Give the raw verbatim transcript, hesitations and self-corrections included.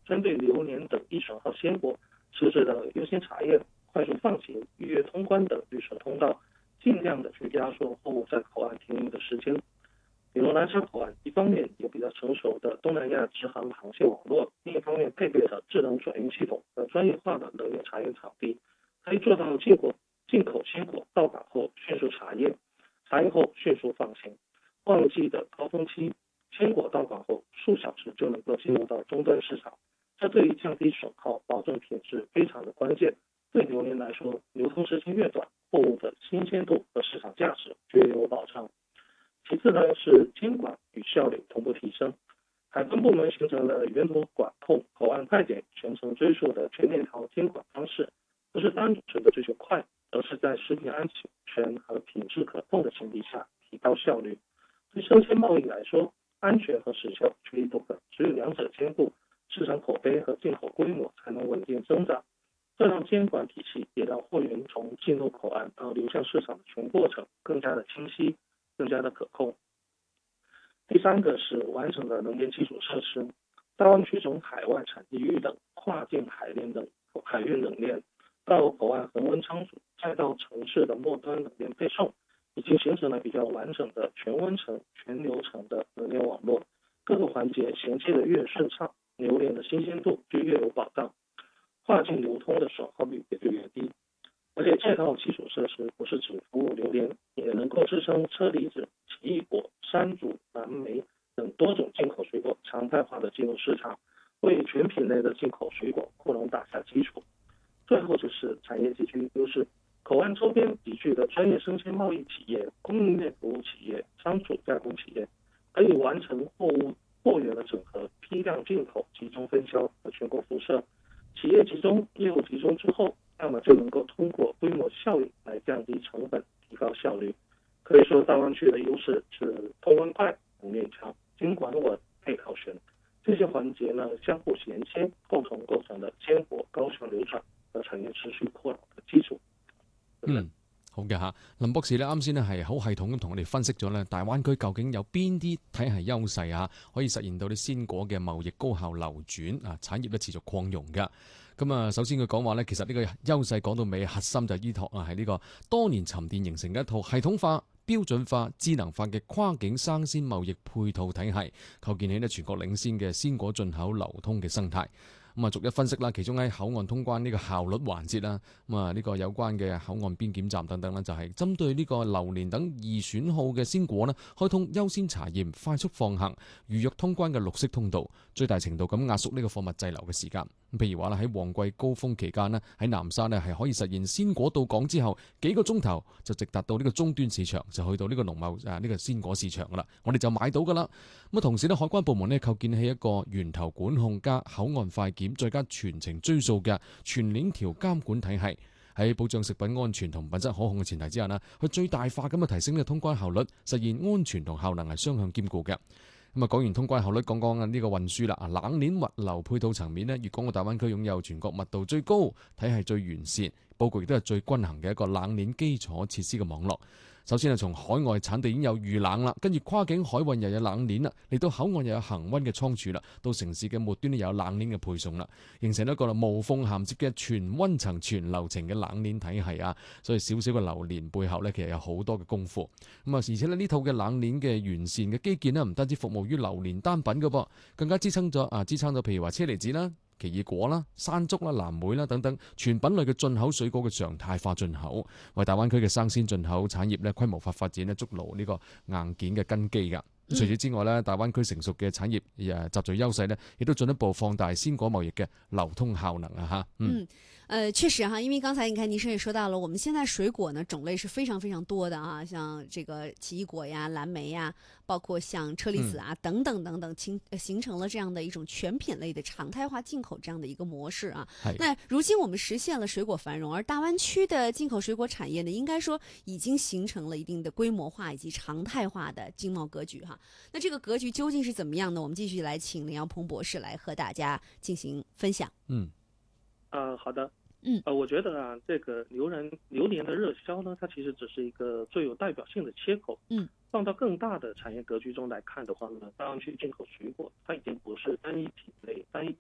针对榴莲等一损耗鲜果实质的优先查验、快速放行、预约通关等绿色通道，尽量的去压缩货物在口岸停留的时间。比如南沙口岸，一方面有比较成熟的东南亚直航航线网络，另一方面配备了智能转运系统和专业化的冷链查验场地，可以做到进口进口鲜果到港后迅速查验，查验后迅速放行。旺季的高峰期，鲜果到港后数小时就能够进入到终端市场，这对于降低损耗、保证品质非常的关键。对榴莲来说，流通时间越短，货物的新鲜度和市场价值就越有保障。其次呢是监管与效率同步提升，海关部门形成了源头管控、口岸快点、全程追溯的全链条监管方式，不是单纯的追求快，而是在食品安全和品质可控的前提下提高效率。对生鲜贸易来说，安全和时效缺一不可，只有两者兼顾，市场口碑和进口规模才能稳定增长。这让监管体系也让货源从进入口岸到流向市场的全过程更加的清晰，更加的可控。第三个是完整的能源基础设施，大湾区从海外产地预等、跨境海链等海运冷链，到口岸恒温仓储，再到城市的末端冷链配送，已经形成了比较完整的全温层、全流程的冷链网络，各个环节衔接的越顺畅，榴莲的新鲜度就越有保障，跨境流通的损耗率也就越低。而且这套基础设施不是只服务榴莲，也能够支撑车厘子、奇异果、山竹、蓝莓等多种进口水果常态化的进入市场，为全品类的进口水果库能打下基础。最后就是产业集聚优势，口岸周边集聚的专业生鲜贸易企业、供应链服务企业、仓储加工企业，可以完成货物货源的整合、批量进口、集中分销和全国辐射。企业集中、业务集中之后，要么就能够通过规模效应来降低成本、提高效率。可以说，大湾区的优势是通关快、供应强、监管稳、配套全，这些環節呢相互銜接，共同構成了鮮活高效流轉和產業持續擴展嘅基礎。 嗯。好嘅嚇，林博士咧啱先咧係好系統咁同我哋分析咗咧大灣區究竟有邊啲體系優勢啊，可以實現到啲鮮果嘅貿易高效流轉啊，產業咧持續擴容㗎。咁啊，首先佢講話咧，其實呢個優勢講到尾核心就係依託啊，係呢個多年沉澱形成嘅一套系統化、標準化、智能化嘅跨境生鮮貿易配套體系，構建起咧全國領先嘅鮮果進口流通嘅生態。咁啊，逐一分析啦。其中喺口岸通關呢個效率環節啦，咁啊呢個有關嘅口岸邊檢站等等啦，就係針對呢個榴蓮等二選號嘅鮮果呢，開通優先查驗、快速放行、預約通關嘅綠色通道，最大程度咁壓縮呢個貨物滯留嘅時間。譬如話啦，喺旺季高峰期間呢，喺南沙呢係可以實現鮮果到港之後幾個鐘頭就直達到呢個終端市場，就去到呢個農貿誒呢個鮮果市場噶啦，我哋就買到噶啦。咁啊，同時呢，海關部門呢構建起一個源頭管控加口岸快檢，再加全程追溯嘅全鏈條監管體系，喺保障食品安全同品質可控嘅前提之下呢，去最大化咁啊提升呢個通關效率，實現安全同效能係雙向兼顧嘅。咁啊，講完通關效率，講講呢個運輸啦。冷鏈物流配套層面呢，粵港澳大灣區擁有全國密度最高、體系最完善、佈局亦都係最均衡嘅一個冷鏈基礎設施嘅網絡。首先係從海外產地已經有預冷啦，跟住跨境海運又有冷鏈啦，嚟到口岸又有恆溫嘅倉儲啦，到城市嘅末端又有冷鏈嘅配送啦，形成一個無縫銜接嘅全溫層全流程嘅冷鏈體系啊！所以少少嘅榴蓮背後呢，其實有好多嘅功夫。咁啊，而且呢，呢套嘅冷鏈嘅完善嘅基建呢，唔單止服務於榴蓮單品嘅噃，更加支撐咗啊，支撐咗譬如話車厘子啦、奇異果啦、山竹啦、藍莓啦等等全品類嘅進口水果嘅常態化進口，為大灣區嘅生鮮進口產業咧規模化發展咧築牢呢個硬件嘅根基㗎。除此之外咧，大灣區成熟嘅產業誒集聚優勢咧，亦都進一步放大鮮果貿易嘅流通效能啊！嚇， 嗯。呃，确实哈，因为刚才你看，倪生也说到了，我们现在水果呢种类是非常非常多的啊，像这个奇异果呀、蓝莓呀，包括像车厘子啊、嗯、等等等等，形形成了这样的一种全品类的常态化进口这样的一个模式啊。那如今我们实现了水果繁荣，而大湾区的进口水果产业呢，应该说已经形成了一定的规模化以及常态化的经贸格局哈。那这个格局究竟是怎么样呢？我们继续来请林耀鹏博士来和大家进行分享。 嗯。 呃，好的。 嗯， 呃，我觉得啊，这个榴莲榴莲的热销呢，它其实只是一个最有代表性的切口。 嗯， 放到更大的产业格局中来看的话呢，大湾区进口水果它已经不是单一品类、单一